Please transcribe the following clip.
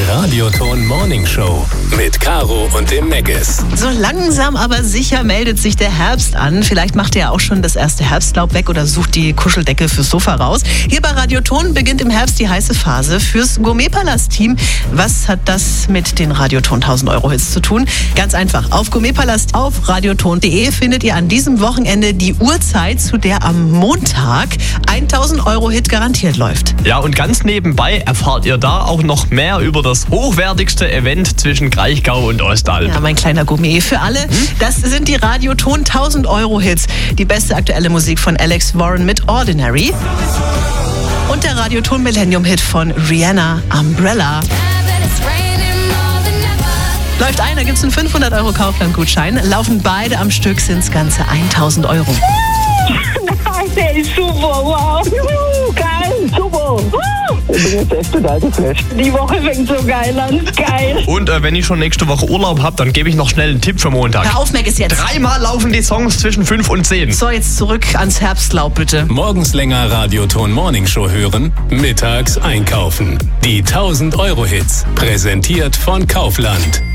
Radioton Morning Show mit Caro und dem Meggis. So langsam aber sicher meldet sich der Herbst an. Vielleicht macht ihr ja auch schon das erste Herbstlaub weg oder sucht die Kuscheldecke fürs Sofa raus. Hier bei Radioton beginnt im Herbst die heiße Phase fürs Gourmetpalast-Team. Was hat das mit den Radioton 1000-Euro-Hits zu tun? Ganz einfach. Auf Gourmetpalast auf radioton.de findet ihr an diesem Wochenende die Uhrzeit, zu der am Montag ein 1000-Euro-Hit garantiert läuft. Ja, und ganz nebenbei erfahrt ihr da auch noch mehr über das hochwertigste Event zwischen Kraichgau und Ostalb. Ja, mein kleiner Gourmet für alle. Das sind die Radioton 1000-Euro-Hits. Die beste aktuelle Musik von Alex Warren mit Ordinary. Und der Radioton Millennium-Hit von Rihanna, Umbrella. Läuft ein, da gibt es einen 500-Euro Kaufland-Gutschein. Laufen beide am Stück, sind es ganze 1000 Euro. Der ist super, wow. Juhu, geil, super. Ich bin jetzt echt total geflasht. Die Woche fängt so geil an, geil. Und wenn ich schon nächste Woche Urlaub habe, dann gebe ich noch schnell einen Tipp für Montag. Hör auf, Meggis, jetzt. 3-mal laufen die Songs zwischen 5 und 10. So, jetzt zurück ans Herbstlaub, bitte. Morgens länger Radioton Morning Show hören, mittags einkaufen. Die 1000-Euro-Hits, präsentiert von Kaufland.